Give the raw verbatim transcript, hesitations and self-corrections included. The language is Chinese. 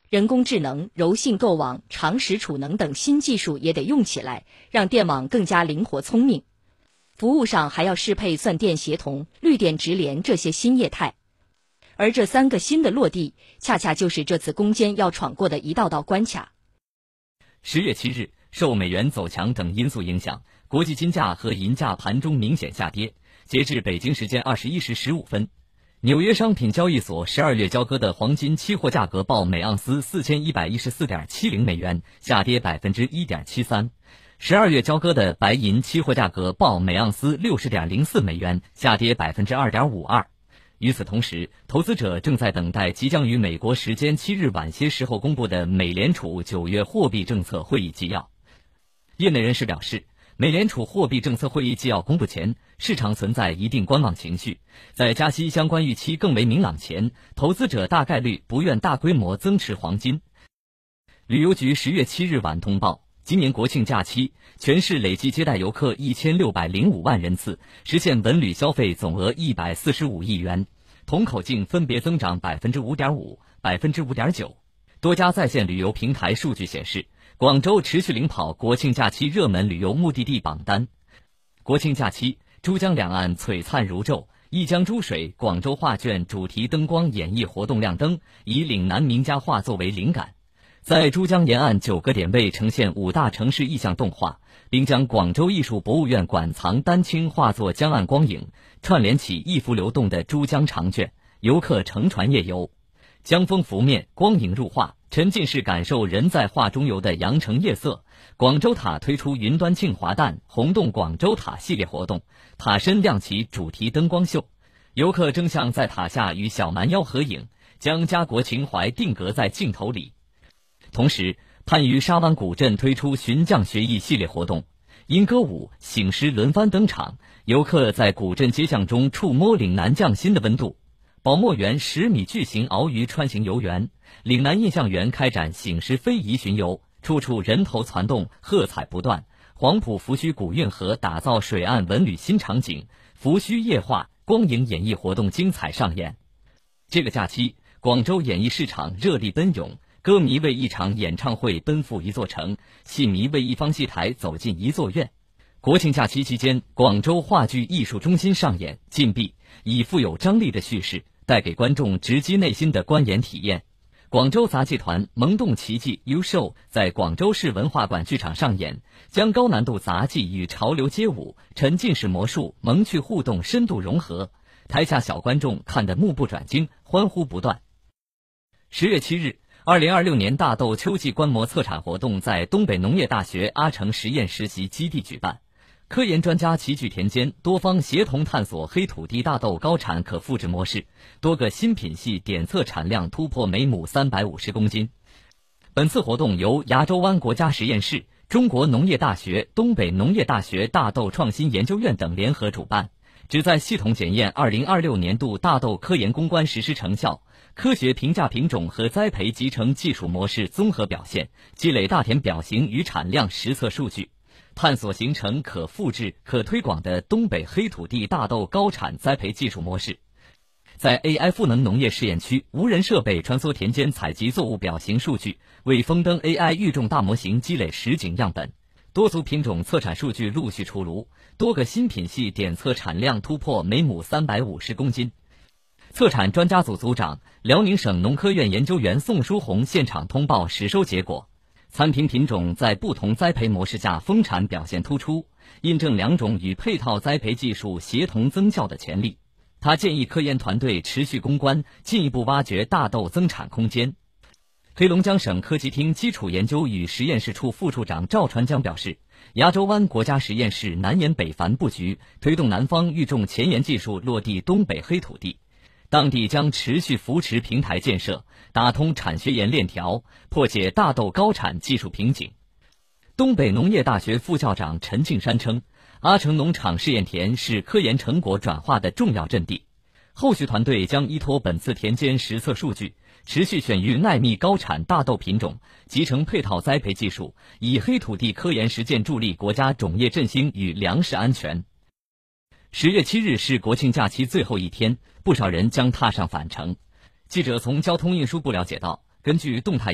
人工智能、柔性构网、长时储能等新技术也得用起来，让电网更加灵活聪明。服务上还要适配算电协同、绿电直连这些新业态。而这三个新的落地，恰恰就是这次攻坚要闯过的一道道关卡。 十月七日，受美元走强等因素影响，国际金价和银价盘中明显下跌。截至北京时间二十一时十五分，纽约商品交易所十二月交割的黄金期货价格报每盎司四千一百一十四点七零美元，下跌百分之一点七三。十二月交割的白银期货价格报每盎司六十点零四美元，下跌百分之二点五二。与此同时，投资者正在等待即将于美国时间七日晚些时候公布的美联储九月货币政策会议纪要。业内人士表示，美联储货币政策会议纪要公布前，市场存在一定观望情绪，在加息相关预期更为明朗前，投资者大概率不愿大规模增持黄金。旅游局十月七日晚通报，今年国庆假期，全市累计接待游客一千六百零五万人次，实现文旅消费总额一百四十五亿元，同口径分别增长百分之五点五、百分之五点九。多家在线旅游平台数据显示，广州持续领跑国庆假期热门旅游目的地榜单。国庆假期，珠江两岸璀璨如昼，一江珠水广州画卷主题灯光演绎活动亮灯，以岭南名家画作为灵感。在珠江沿岸九个点位呈现五大城市意象动画，并将广州艺术博物院馆藏丹青画作江岸光影串联起一幅流动的珠江长卷，游客乘船夜游，江风拂面，光影入画，沉浸式感受人在画中游的羊城夜色。广州塔推出云端庆华诞红洞广州塔系列活动，塔身亮起主题灯光秀，游客争相在塔下与小蛮腰合影，将家国情怀定格在镜头里。同时，番禺沙湾古镇推出寻匠学艺系列活动，因歌舞、醒狮轮番登场，游客在古镇街巷中触摸岭南匠心的温度。宝墨园十米巨型鳌鱼穿行游园，岭南印象园开展醒狮非遗巡游，处处人头攒动，喝彩不断。黄埔福盱古运河打造水岸文旅新场景，福盱夜话光影演绎活动精彩上演。这个假期，广州演艺市场热力奔涌，歌迷为一场演唱会奔赴一座城，戏迷为一方戏台走进一座院。国庆假期期间，广州话剧艺术中心上演禁闭，以富有张力的叙事带给观众直击内心的观演体验。广州杂技团萌动奇迹 U Show 在广州市文化馆剧场上演，将高难度杂技与潮流街舞、沉浸式魔术、萌趣互动深度融合，台下小观众看得目不转睛，欢呼不断。十月七日，二零二六年大豆秋季观摩测产活动在东北农业大学阿城实验实习基地举办，科研专家齐聚田间，多方协同探索黑土地大豆高产可复制模式，多个新品系点测产量突破每亩三百五十公斤。本次活动由牙洲湾国家实验室、中国农业大学、东北农业大学大豆创新研究院等联合主办，旨在系统检验二零二六年度大豆科研攻关实施成效，科学评价品种和栽培集成技术模式综合表现，积累大田表型与产量实测数据，探索形成可复制、可推广的东北黑土地大豆高产栽培技术模式。在 A I 赋能农业试验区，无人设备穿梭田间采集作物表型数据，为风灯 A I 育种大模型积累实景样本。多族品种测产数据陆续出炉，多个新品系点测产量突破每亩三百五十公斤。测产专家组组长、辽宁省农科院研究员宋书红现场通报实收结果，参评品种在不同栽培模式下丰产表现突出，印证两种与配套栽培技术协同增效的潜力。他建议科研团队持续攻关，进一步挖掘大豆增产空间。黑龙江省科技厅基础研究与实验室处副处长赵传江表示，牙洲湾国家实验室南延北繁布局，推动南方育种前沿技术落地东北黑土地。当地将持续扶持平台建设，打通产学研链条，破解大豆高产技术瓶颈。东北农业大学副校长陈敬山称，阿城农场试验田是科研成果转化的重要阵地。后续团队将依托本次田间实测数据，持续选育耐密高产大豆品种，集成配套栽培技术，以黑土地科研实践助力国家种业振兴与粮食安全。十月七日是国庆假期最后一天，不少人将踏上返程。记者从交通运输部了解到，根据动态